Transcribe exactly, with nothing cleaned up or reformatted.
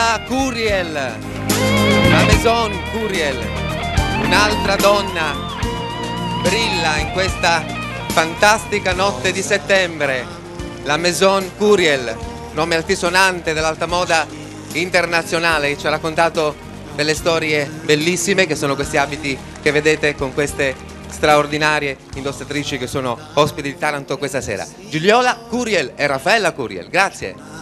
Giuliola Curiel, la Maison Curiel, un'altra donna brilla in questa fantastica notte di settembre. La Maison Curiel, nome altisonante dell'alta moda internazionale, ci ha raccontato delle storie bellissime, che sono questi abiti che vedete con queste straordinarie indossatrici che sono ospiti di Taranto questa sera. Giuliola Curiel e Raffaella Curiel, grazie.